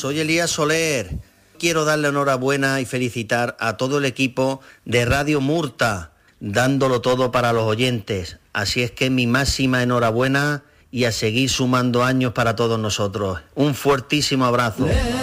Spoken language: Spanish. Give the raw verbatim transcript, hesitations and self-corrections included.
soy Elías Soler. Quiero darle enhorabuena y felicitar a todo el equipo de Radio Murta, dándolo todo para los oyentes. Así es que mi máxima enhorabuena y a seguir sumando años para todos nosotros. Un fuertísimo abrazo.